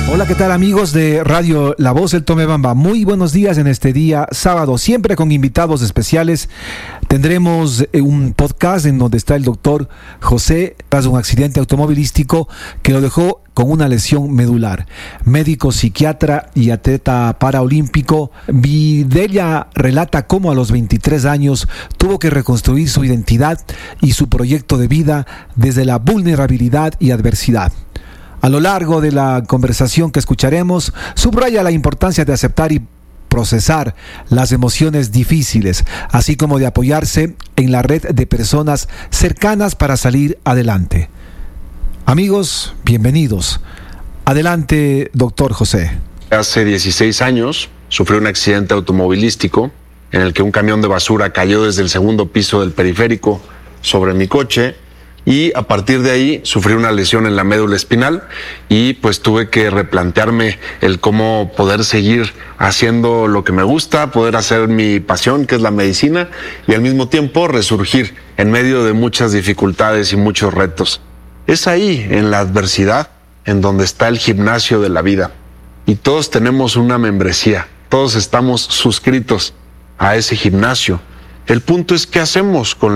Hola, ¿qué tal amigos de Radio La Voz del Tomebamba? Muy buenos días en este día sábado, siempre con invitados especiales. Tendremos un podcast en donde está el doctor José tras un accidente automovilístico que lo dejó con una lesión medular. Médico, psiquiatra y atleta paraolímpico, Vidella relata cómo a los 23 años tuvo que reconstruir su identidad y su proyecto de vida desde la vulnerabilidad y adversidad. A lo largo de la conversación que escucharemos, subraya la importancia de aceptar y procesar las emociones difíciles, así como de apoyarse en la red de personas cercanas para salir adelante. Amigos, bienvenidos. Adelante, doctor José. Hace 16 años sufrí un accidente automovilístico en el que un camión de basura cayó desde el segundo piso del periférico sobre mi coche. Y a partir de ahí sufrí una lesión en la médula espinal y pues tuve que replantearme el cómo poder seguir haciendo lo que me gusta, poder hacer mi pasión, que es la medicina, y al mismo tiempo resurgir en medio de muchas dificultades y muchos retos. Es ahí, en la adversidad, en donde está el gimnasio de la vida. Y todos tenemos una membresía, todos estamos suscritos a ese gimnasio. El punto es qué hacemos con